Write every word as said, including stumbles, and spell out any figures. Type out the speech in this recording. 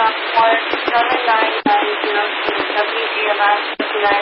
for seven nine nine zero two W G M S